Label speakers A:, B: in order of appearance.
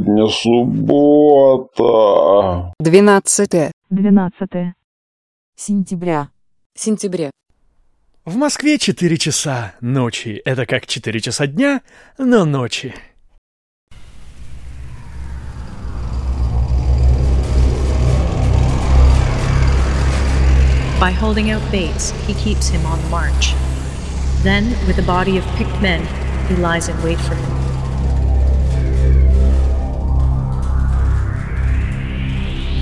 A: Сегодня суббота.
B: 12
C: сентября.
D: В Москве 4 часа ночи. Это как 4 часа дня, но ночи.
E: By holding out Bates, he keeps him on the march. Then, with a body of picked men, he lies in wait for him.